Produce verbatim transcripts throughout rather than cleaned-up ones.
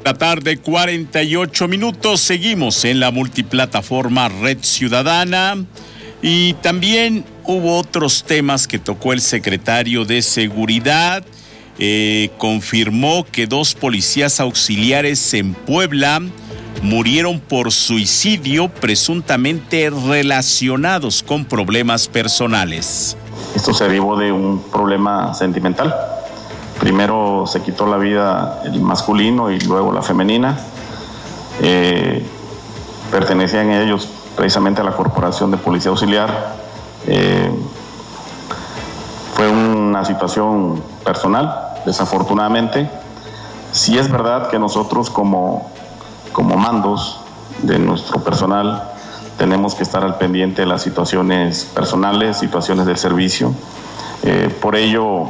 La tarde, cuarenta y ocho minutos. Seguimos en la multiplataforma Red Ciudadana. Y también hubo otros temas que tocó el secretario de Seguridad. Eh, confirmó que dos policías auxiliares en Puebla murieron por suicidio, presuntamente relacionados con problemas personales. Esto se derivó de un problema sentimental. Primero se quitó la vida el masculino y luego la femenina. Eh, pertenecían ellos precisamente a la Corporación de Policía Auxiliar. Eh, fue una situación personal, desafortunadamente. Sí es verdad que nosotros como, como mandos de nuestro personal tenemos que estar al pendiente de las situaciones personales, situaciones del servicio. Eh, por ello,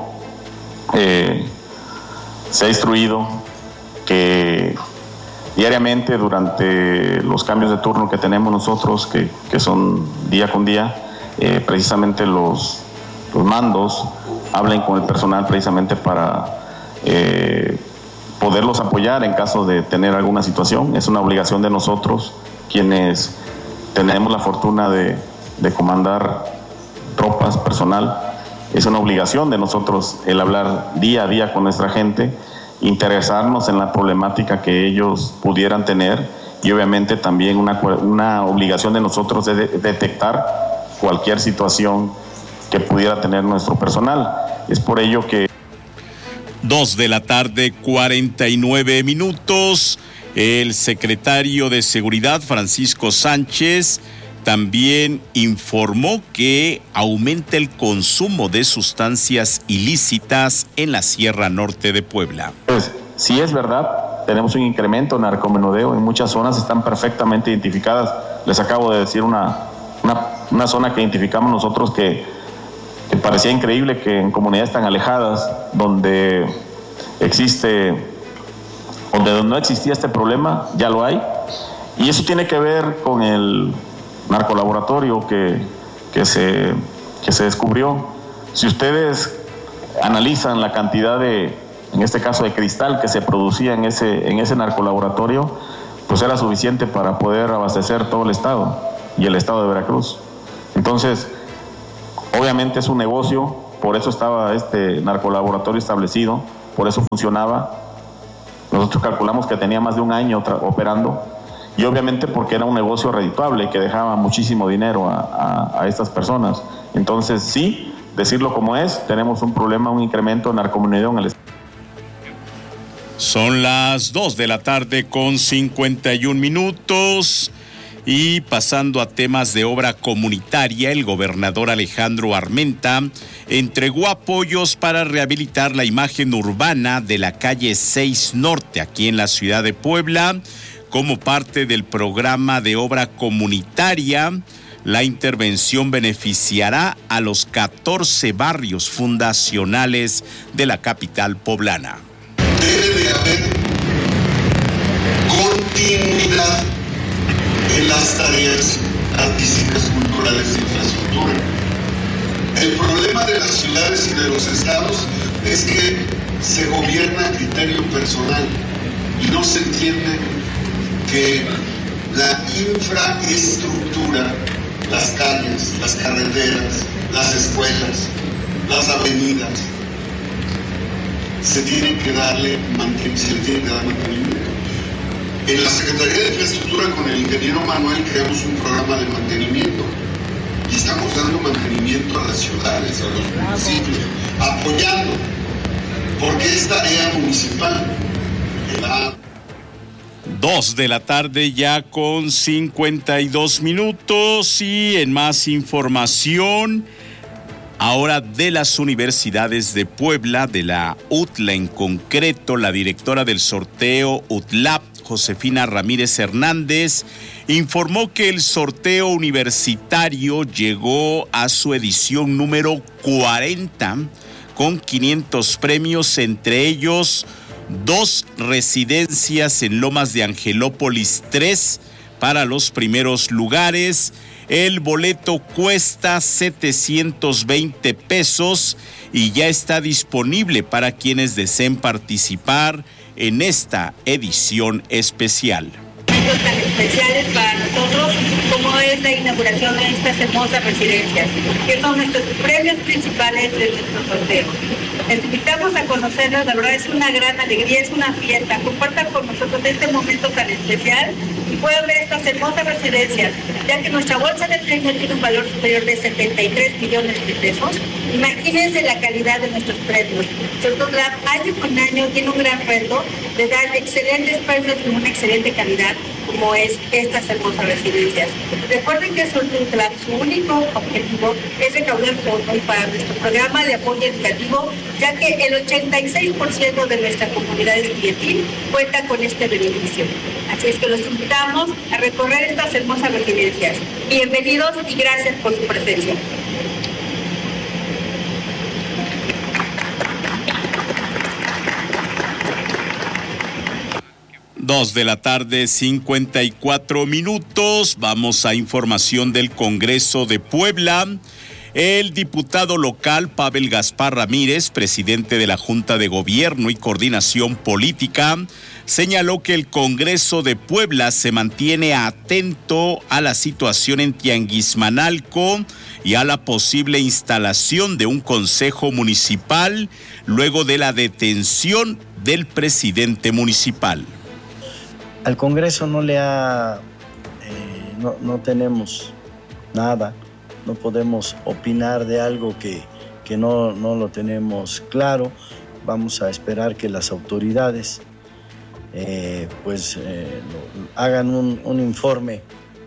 eh, se ha instruido que diariamente durante los cambios de turno que tenemos nosotros, que, que son día con día, eh, precisamente los, los mandos hablen con el personal precisamente para eh, poderlos apoyar en caso de tener alguna situación. Es una obligación de nosotros, quienes tenemos la fortuna de, de comandar tropas, personal. Es una obligación de nosotros el hablar día a día con nuestra gente, interesarnos en la problemática que ellos pudieran tener y obviamente también una, una obligación de nosotros de, de detectar cualquier situación que pudiera tener nuestro personal. Es por ello que... Dos de la tarde, cuarenta y nueve minutos. El secretario de Seguridad, Francisco Sánchez, también informó que aumenta el consumo de sustancias ilícitas en la Sierra Norte de Puebla. Pues sí es verdad, tenemos un incremento en narcomenudeo, en muchas zonas están perfectamente identificadas. Les acabo de decir una, una, una zona que identificamos nosotros que, que parecía increíble, que en comunidades tan alejadas, donde existe, donde no existía este problema, ya lo hay. Y eso tiene que ver con el narcolaboratorio que, que, se, que se descubrió. Si ustedes analizan la cantidad de, en este caso de cristal que se producía en ese, en ese narcolaboratorio, pues era suficiente para poder abastecer todo el estado y el estado de Veracruz. Entonces, obviamente es un negocio, por eso estaba este narcolaboratorio establecido, por eso funcionaba. Nosotros calculamos que tenía más de un año tra- operando. Y obviamente porque era un negocio redituable que dejaba muchísimo dinero a, a, a estas personas. Entonces sí, decirlo como es, tenemos un problema, un incremento de narcomenudeo en el estado. Son las dos de la tarde con cincuenta y un minutos. Y pasando a temas de obra comunitaria, el gobernador Alejandro Armenta entregó apoyos para rehabilitar la imagen urbana de la calle seis Norte, aquí en la ciudad de Puebla. Como parte del programa de obra comunitaria, la intervención beneficiará a los catorce barrios fundacionales de la capital poblana. Debe de haber continuidad en las tareas artísticas, culturales de infraestructura. El problema de las ciudades y de los estados es que se gobierna a criterio personal y no se entiende que la infraestructura, las calles, las carreteras, las escuelas, las avenidas, se tienen que darle mantenimiento, se tienen que dar mantenimiento. En la Secretaría de Infraestructura con el ingeniero Manuel creamos un programa de mantenimiento y estamos dando mantenimiento a las ciudades, a los municipios, apoyando, porque es tarea municipal. La... Dos de la tarde ya con cincuenta y dos minutos y en más información, ahora de las universidades de Puebla, de la U T L A en concreto, la directora del sorteo U T L A P, Josefina Ramírez Hernández, informó que el sorteo universitario llegó a su edición número cuarenta con quinientos premios, entre ellos dos residencias en Lomas de Angelópolis tres para los primeros lugares. El boleto cuesta setecientos veinte pesos y ya está disponible para quienes deseen participar en esta edición especial. Tan especiales para nosotros como es la inauguración de estas hermosas residencias, que son nuestros premios principales de nuestro sorteo. Les invitamos a conocerlas, la verdad es una gran alegría, es una fiesta. Compartan con nosotros este momento tan especial y puedan ver estas hermosas residencias, ya que nuestra bolsa de premios tiene un valor superior de setenta y tres millones de pesos. Imagínense la calidad de nuestros premios. Sortoglam año con año tiene un gran reto de dar excelentes premios con una excelente calidad, como es estas hermosas residencias. Recuerden que Sortoglam, su único objetivo es recaudar fondos para nuestro programa de apoyo educativo, ya que el ochenta y seis por ciento de nuestra comunidad estudiantil cuenta con este beneficio. Así es que los invitamos a recorrer estas hermosas residencias. Bienvenidos y gracias por su presencia. Dos de la tarde, cincuenta y cuatro minutos. Vamos a información del Congreso de Puebla. El diputado local Pavel Gaspar Ramírez, presidente de la Junta de Gobierno y Coordinación Política, señaló que el Congreso de Puebla se mantiene atento a la situación en Tianguismanalco y a la posible instalación de un consejo municipal luego de la detención del presidente municipal. Al Congreso no le ha, eh, no, no tenemos nada, no podemos opinar de algo que, que no, no lo tenemos claro. Vamos a esperar que las autoridades eh, pues eh, lo, hagan un, un informe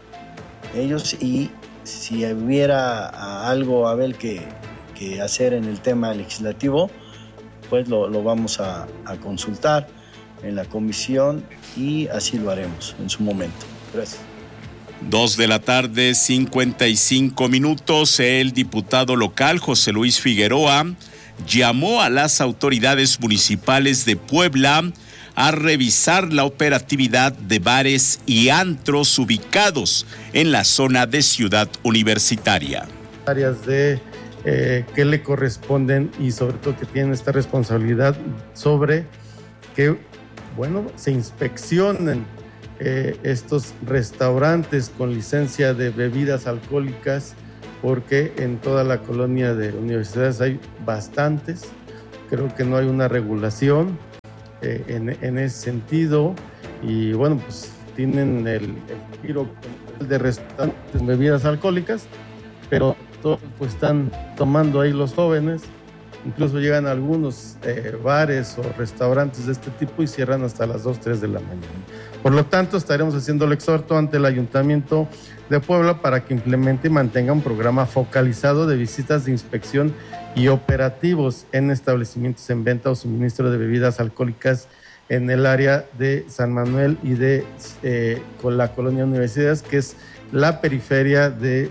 ellos, y si hubiera algo a ver que, que hacer en el tema legislativo, pues lo, lo vamos a, a consultar en la comisión y así lo haremos en su momento. Gracias. Dos de la tarde, cincuenta y cinco minutos. El diputado local José Luis Figueroa llamó a las autoridades municipales de Puebla a revisar la operatividad de bares y antros ubicados en la zona de Ciudad Universitaria. Áreas de eh, que le corresponden y sobre todo que tienen esta responsabilidad sobre que, bueno, se inspeccionen eh, estos restaurantes con licencia de bebidas alcohólicas, porque en toda la colonia de universidades hay bastantes. Creo que no hay una regulación eh, en, en ese sentido, y bueno, pues tienen el, el giro de restaurantes con bebidas alcohólicas, pero todos pues están tomando ahí los jóvenes. Incluso llegan a algunos eh, bares o restaurantes de este tipo y cierran hasta las dos, tres de la mañana. Por lo tanto, estaremos haciendo el exhorto ante el Ayuntamiento de Puebla para que implemente y mantenga un programa focalizado de visitas de inspección y operativos en establecimientos en venta o suministro de bebidas alcohólicas en el área de San Manuel y de eh, con la colonia Universidades, que es la periferia de...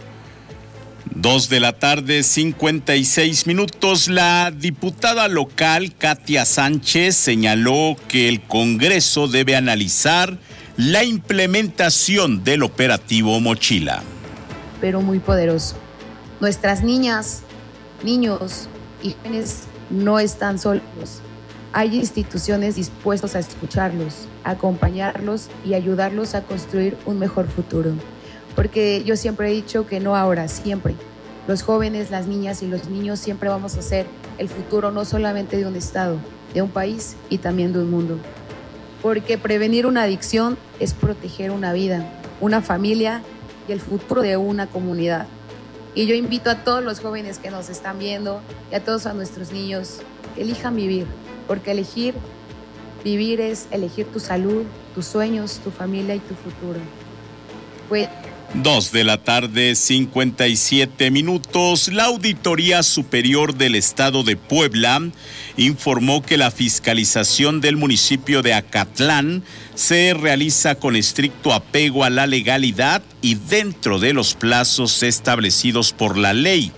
Dos de la tarde, cincuenta y seis minutos. La diputada local Katia Sánchez señaló que el Congreso debe analizar la implementación del operativo Mochila. Pero muy poderoso. Nuestras niñas, niños y jóvenes no están solos. Hay instituciones dispuestas a escucharlos, a acompañarlos y ayudarlos a construir un mejor futuro. Porque yo siempre he dicho que no ahora, siempre. Los jóvenes, las niñas y los niños siempre vamos a ser el futuro no solamente de un estado, de un país y también de un mundo. Porque prevenir una adicción es proteger una vida, una familia y el futuro de una comunidad. Y yo invito a todos los jóvenes que nos están viendo y a todos a nuestros niños que elijan vivir, porque elegir vivir es elegir tu salud, tus sueños, tu familia y tu futuro. Pues, Dos de la tarde, cincuenta y siete minutos. La Auditoría Superior del Estado de Puebla informó que la fiscalización del municipio de Acatlán se realiza con estricto apego a la legalidad y dentro de los plazos establecidos por la ley.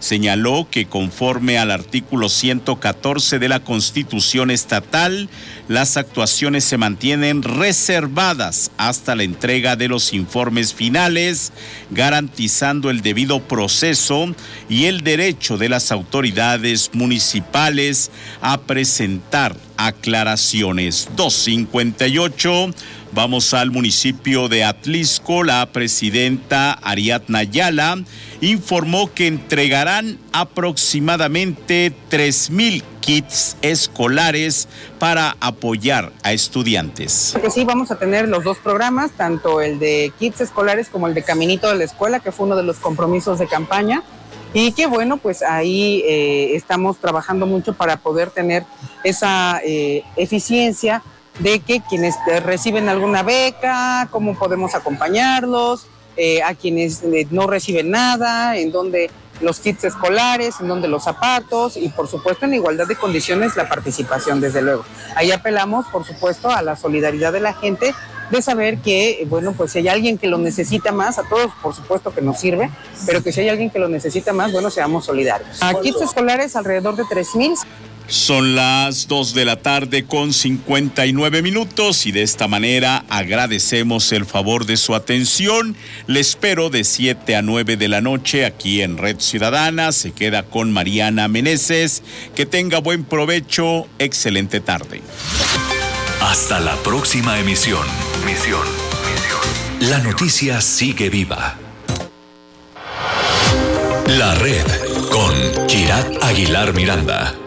señaló que conforme al artículo ciento catorce de la Constitución estatal, las actuaciones se mantienen reservadas hasta la entrega de los informes finales, garantizando el debido proceso y el derecho de las autoridades municipales a presentar aclaraciones. dos cincuenta y ocho. Vamos al municipio de Atlisco. La presidenta Ariadna Ayala informó que entregarán aproximadamente tres mil kits escolares para apoyar a estudiantes. Que sí, vamos a tener los dos programas, tanto el de kits escolares como el de Caminito de la Escuela, que fue uno de los compromisos de campaña. Y que bueno, pues ahí eh, estamos trabajando mucho para poder tener esa eh, eficiencia de que quienes reciben alguna beca, cómo podemos acompañarlos, eh, a quienes eh, no reciben nada, en donde los kits escolares, en donde los zapatos y por supuesto en igualdad de condiciones la participación, desde luego. Ahí apelamos por supuesto a la solidaridad de la gente, de saber que, bueno, pues si hay alguien que lo necesita más, a todos por supuesto que nos sirve, pero que si hay alguien que lo necesita más, bueno, seamos solidarios. A kits escolares alrededor de tres mil. Son las dos de la tarde con cincuenta y nueve minutos y de esta manera agradecemos el favor de su atención. Le espero de siete a nueve de la noche aquí en Red Ciudadana. Se queda con Mariana Meneses. Que tenga buen provecho. Excelente tarde. Hasta la próxima emisión. Misión. Misión. La noticia sigue viva. La Red con Kirat Aguilar Miranda.